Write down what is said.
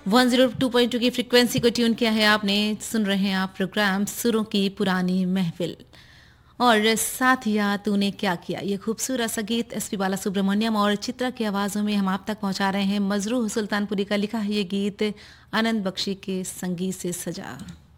102.2 की फ्रिक्वेंसी को ट्यून किया है आपने। सुन रहे हैं आप प्रोग्राम सुरों की पुरानी महफिल। और साथिया तूने क्या किया, ये खूबसूरत सा गीत एसपी बाला सुब्रमण्यम और चित्रा की आवाज़ों में हम आप तक पहुंचा रहे हैं। मजरूह सुल्तानपुरी का लिखा है ये गीत, आनंद बख्शी के संगीत से सजा।